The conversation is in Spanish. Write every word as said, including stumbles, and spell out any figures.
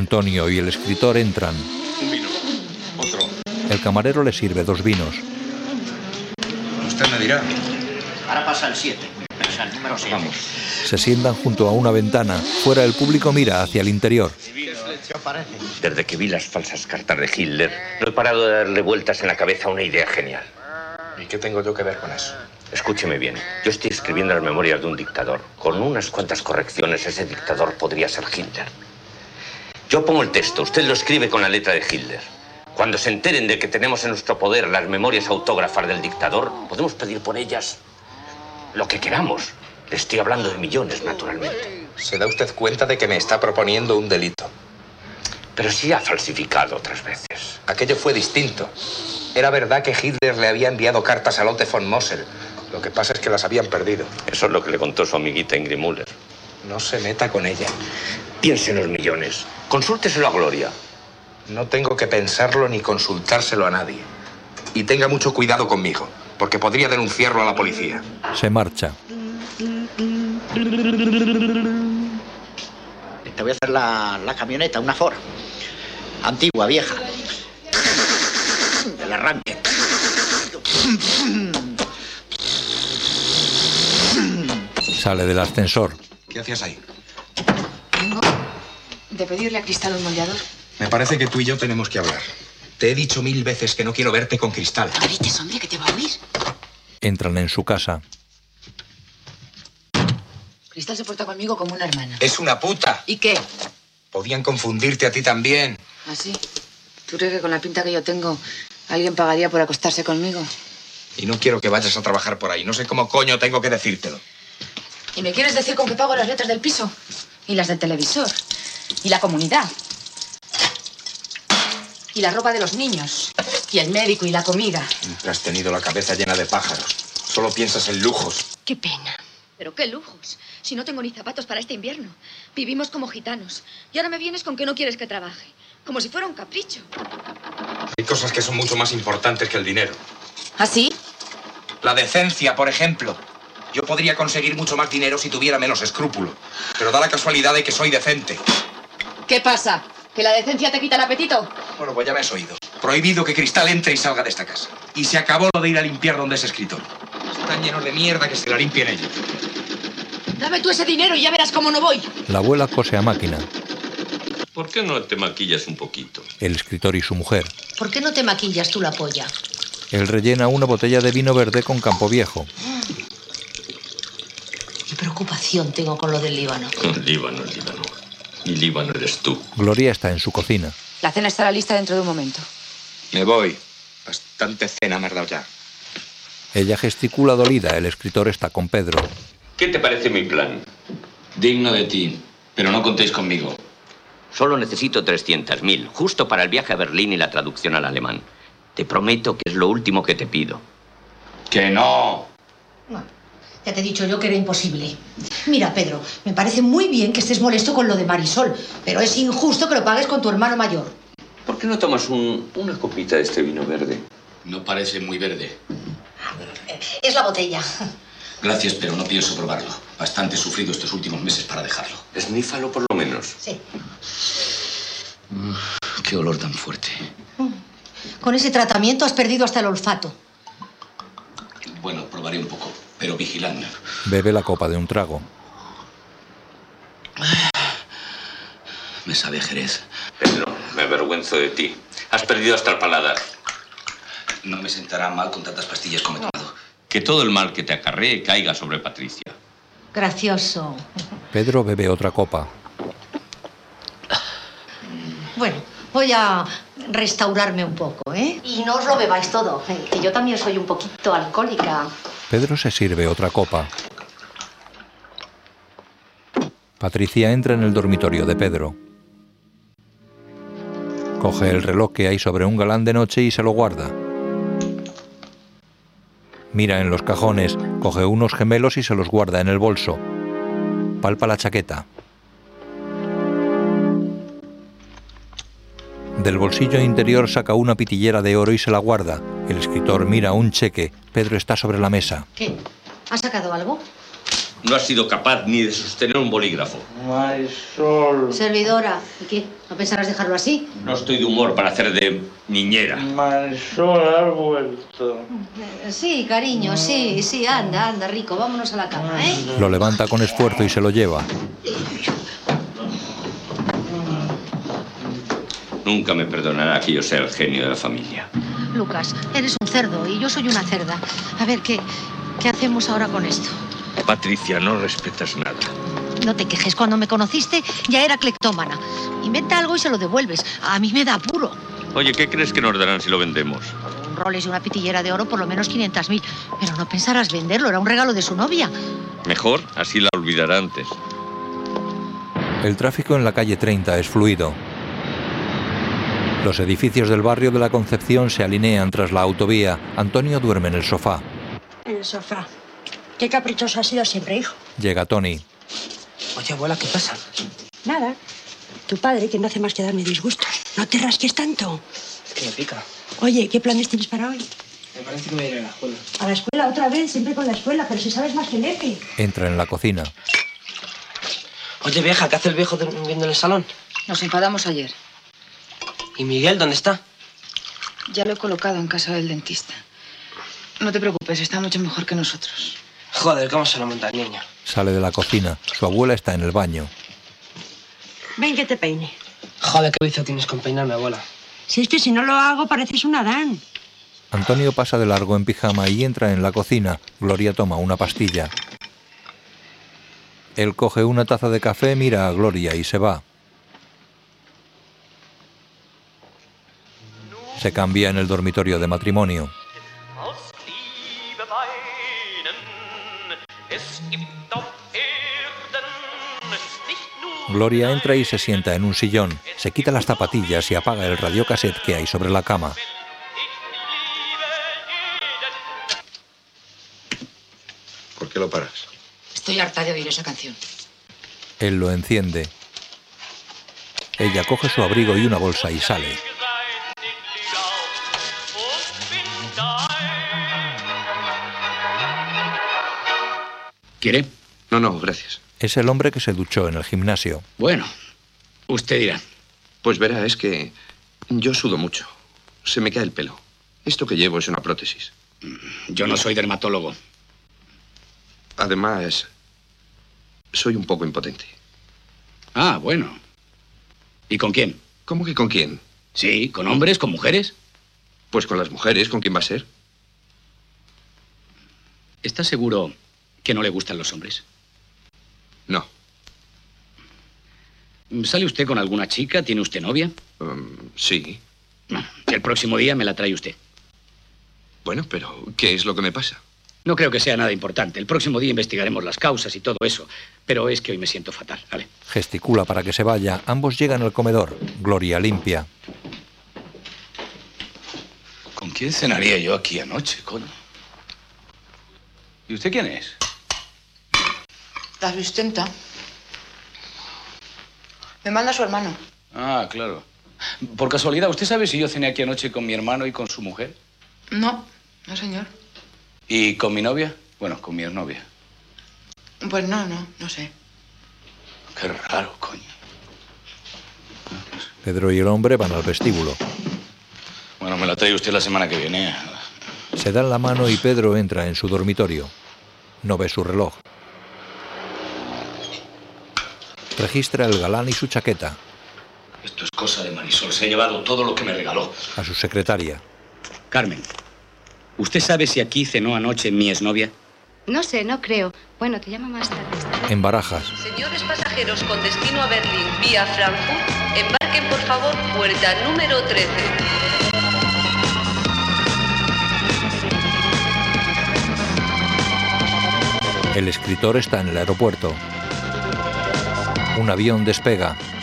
Antonio y el escritor entran. Un vino. Otro. El camarero le sirve dos vinos. Usted me dirá. Ahora pasa el siete. Es el número siete. Vamos. Se sientan junto a una ventana. Fuera el público mira hacia el interior. ¿Qué os parece? Desde que vi las falsas cartas de Hitler, no he parado de darle vueltas en la cabeza a una idea genial. ¿Y qué tengo yo que ver con eso? Escúcheme bien. Yo estoy escribiendo las memorias de un dictador. Con unas cuantas correcciones, ese dictador podría ser Hitler. Yo pongo el texto, usted lo escribe con la letra de Hitler. Cuando se enteren de que tenemos en nuestro poder las memorias autógrafas del dictador, podemos pedir por ellas lo que queramos. Le estoy hablando de millones, naturalmente. ¿Se da usted cuenta de que me está proponiendo un delito? Pero sí ha falsificado otras veces. Aquello fue distinto. Era verdad que Hitler le había enviado cartas a Lotte von Mossel. Lo que pasa es que las habían perdido. Eso es lo que le contó su amiguita Ingrid Müller. No se meta con ella. Piense en los millones. Consúlteselo a Gloria. No tengo que pensarlo ni consultárselo a nadie. Y tenga mucho cuidado conmigo, porque podría denunciarlo a la policía. Se marcha. Te voy a hacer la, la camioneta, una Ford. Antigua, vieja. El arranque. Sale del ascensor. ¿Qué hacías ahí? Vengo de pedirle a Cristal un moldeador. Me parece que tú y yo tenemos que hablar. Te he dicho mil veces que no quiero verte con Cristal. No grites, hombre, que te va a oír. Entran en su casa. Cristal se porta conmigo como una hermana. Es una puta. ¿Y qué? Podían confundirte a ti también. ¿Ah, sí? ¿Tú crees que con la pinta que yo tengo alguien pagaría por acostarse conmigo? Y no quiero que vayas a trabajar por ahí. No sé cómo coño tengo que decírtelo. ¿Y me quieres decir con qué pago las letras del piso? Y las del televisor. Y la comunidad. Y la ropa de los niños. Y el médico y la comida. Siempre has tenido la cabeza llena de pájaros. Solo piensas en lujos. Qué pena. Pero qué lujos. Si no tengo ni zapatos para este invierno. Vivimos como gitanos. Y ahora me vienes con que no quieres que trabaje. Como si fuera un capricho. Hay cosas que son mucho más importantes que el dinero. ¿Ah, sí? La decencia, por ejemplo. Yo podría conseguir mucho más dinero si tuviera menos escrúpulo. Pero da la casualidad de que soy decente. ¿Qué pasa? ¿Que la decencia te quita el apetito? Bueno, pues ya me has oído. Prohibido que Cristal entre y salga de esta casa. Y se acabó lo de ir a limpiar donde es escritor. Están llenos de mierda, que se la limpien ellos. Dame tú ese dinero y ya verás cómo no voy. La abuela cose a máquina. ¿Por qué no te maquillas un poquito? El escritor y su mujer. ¿Por qué no te maquillas tú la polla? Él rellena una botella de vino verde con Campo Viejo. Qué preocupación tengo con lo del Líbano. Líbano, Líbano. Y Líbano eres tú. Gloria está en su cocina. La cena estará lista dentro de un momento. Me voy. Bastante cena me has dado ya. Ella gesticula dolida. El escritor está con Pedro. ¿Qué te parece mi plan? Digno de ti, pero no contéis conmigo. Solo necesito trescientos mil, justo para el viaje a Berlín y la traducción al alemán. Te prometo que es lo último que te pido. ¡Que no! No, ya te he dicho yo que era imposible. Mira, Pedro, me parece muy bien que estés molesto con lo de Marisol, pero es injusto que lo pagues con tu hermano mayor. ¿Por qué no tomas un, una copita de este vino verde? No parece muy verde. Es la botella. Gracias, pero no pienso probarlo. Bastante he sufrido estos últimos meses para dejarlo. Esnífalo por lo menos. Sí. Mm, qué olor tan fuerte. Con ese tratamiento has perdido hasta el olfato. Bueno, probaré un poco, pero vigiladme. Bebe la copa de un trago. Me sabe a Jerez. Pedro, me avergüenzo de ti. Has perdido hasta el paladar. No me sentará mal con tantas pastillas como he tomado. Que todo el mal que te acarree caiga sobre Patricia. Gracioso. Pedro bebe otra copa. Bueno, voy a restaurarme un poco, ¿eh? Y no os lo bebáis todo, ¿eh? Que yo también soy un poquito alcohólica. Pedro se sirve otra copa. Patricia entra en el dormitorio de Pedro. Coge el reloj que hay sobre un galán de noche y se lo guarda. Mira en los cajones, coge unos gemelos y se los guarda en el bolso. Palpa la chaqueta. Del bolsillo interior saca una pitillera de oro y se la guarda. El escritor mira un cheque. Pedro está sobre la mesa. ¿Qué? ¿Has sacado algo? no has sido capaz ni de sostener un bolígrafo. Marisol. Servidora. ¿Y qué? ¿No pensarás dejarlo así? No estoy de humor para hacer de niñera. Marisol, has vuelto. Sí, cariño, sí, sí, anda, anda, rico, vámonos a la cama, ¿eh? Lo levanta con esfuerzo y se lo lleva. Nunca me perdonará que yo sea el genio de la familia. Lucas, eres un cerdo y yo soy una cerda. A ver, ¿qué, qué hacemos ahora con esto? Patricia, no respetas nada. No te quejes, cuando me conociste ya era cleptómana. Inventa algo y se lo devuelves. A mí me da apuro. Oye, ¿qué crees que nos darán si lo vendemos? Un Rolex y una pitillera de oro por lo menos quinientos mil. Pero no pensarás venderlo, era un regalo de su novia. Mejor, así la olvidará antes. El tráfico en la calle treinta es fluido. Los edificios del barrio de la Concepción se alinean tras la autovía. Antonio duerme en el sofá. En el sofá. Qué caprichoso has sido siempre, hijo. Llega Tony. Oye, abuela, ¿qué pasa? Nada. Tu padre, que no hace más que darme disgustos. No te rasques tanto. Es que me pica. Oye, ¿qué planes tienes para hoy? Me parece que me voy a ir a la escuela. A la escuela otra vez, siempre con la escuela, pero si sabes más que Lepe. Entra en la cocina. Oye, vieja, ¿qué hace el viejo durmiendo en el salón? Nos enfadamos ayer. ¿Y Miguel dónde está? Ya lo he colocado en casa del dentista. No te preocupes, está mucho mejor que nosotros. Joder, ¿cómo se lo monta el niño? Sale de la cocina. Su abuela está en el baño. Ven que te peine. Joder, qué vicio tienes con peinarme, abuela. Si es que si no lo hago, pareces un Adán. Antonio pasa de largo en pijama y entra en la cocina. Gloria toma una pastilla. Él coge una taza de café, mira a Gloria y se va. Se cambia en el dormitorio de matrimonio. Gloria entra y se sienta en un sillón. Se quita las zapatillas y apaga el radiocassette que hay sobre la cama. ¿Por qué lo paras? Estoy harta de oír esa canción. Él lo enciende. Ella coge su abrigo y una bolsa y sale. ¿Quiere? No, no, gracias. Es el hombre que se duchó en el gimnasio. Bueno, usted dirá. Pues verá, es que yo sudo mucho. Se me cae el pelo. Esto que llevo es una prótesis. Yo no soy dermatólogo. Además, soy un poco impotente. Ah, bueno. ¿Y con quién? ¿Cómo que con quién? Sí, ¿con hombres, con mujeres? Pues con las mujeres, ¿con quién va a ser? ¿Está seguro que no le gustan los hombres? No. ¿Sale usted con alguna chica? ¿Tiene usted novia? Um, sí. El próximo día me la trae usted. Bueno, pero ¿qué es lo que me pasa? No creo que sea nada importante. El próximo día investigaremos las causas y todo eso. Pero es que hoy me siento fatal, ¿vale? Gesticula para que se vaya. Ambos llegan al comedor. Gloria limpia. ¿Con quién cenaría yo aquí anoche, coño? ¿Y usted quién es? La asistenta. Me manda su hermano. Ah, claro. Por casualidad, ¿usted sabe si yo cené aquí anoche con mi hermano y con su mujer? No, no, señor. ¿Y con mi novia? Bueno, con mi exnovia. Pues no, no, no sé. Qué raro, coño. Pedro y el hombre van al vestíbulo. Bueno, me la trae usted la semana que viene. Se dan la mano y Pedro entra en su dormitorio. No ve su reloj. Registra el galán y su chaqueta. Esto es cosa de Marisol. Se ha llevado todo lo que me regaló. A su secretaria. Carmen, ¿usted sabe si aquí cenó anoche mi exnovia? No sé, no creo. Bueno, te llamo más tarde. En Barajas. Señores pasajeros con destino a Berlín vía Frankfurt, embarquen por favor puerta número trece. El escritor está en el aeropuerto. Un avión despega.